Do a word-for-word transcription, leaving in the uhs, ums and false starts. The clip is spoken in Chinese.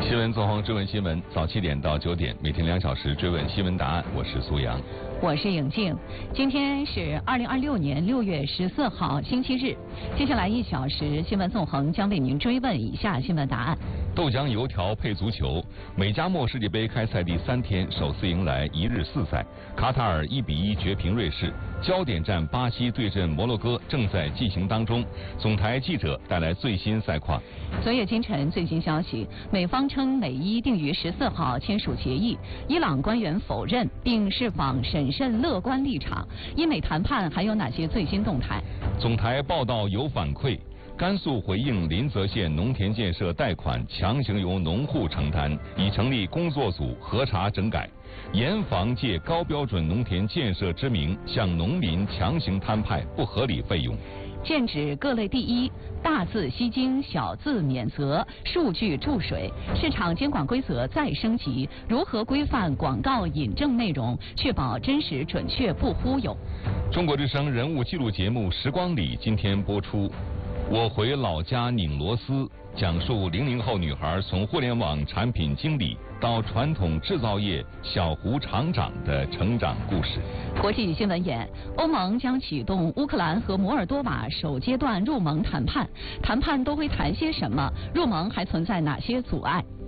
新闻纵横追问新闻，早七点到九点，每天两小时追问新闻答案。我是苏阳， 我是颖静。今天是二零二六年六月十四号，星期日。接下来一小时，新闻纵横将为您追问以下新闻答案： 豆浆油条配足球，美加墨世界杯开赛第三天，首次迎来一日四赛。卡塔尔一比一绝平瑞士，焦点战巴西对阵摩洛哥正在进行当中。总台记者带来最新赛况。 昨夜今晨最新消息，美方称美伊定于十四号签署协议，伊朗官员否认并释放审慎乐观立场。伊美谈判还有哪些最新动态？ 总台报道有反馈，甘肃回应临泽县农田建设贷款强行由农户承担，已成立工作组核查整改，严防借高标准农田建设之名向农民强行摊派不合理费用。 剑指各类第一，大字吸睛，小字免责，数据注水。市场监管规则再升级，如何规范广告引证内容，确保真实准确不忽悠？ 中国之声人物纪录节目《时光里》今天播出。我回老家拧螺丝，讲述零零后女孩从互联网产品经理到传统制造业小湖厂长的成长故事。 国际新闻眼，欧盟将启动乌克兰和摩尔多瓦首阶段入盟谈判，谈判都会谈些什么？入盟还存在哪些阻碍？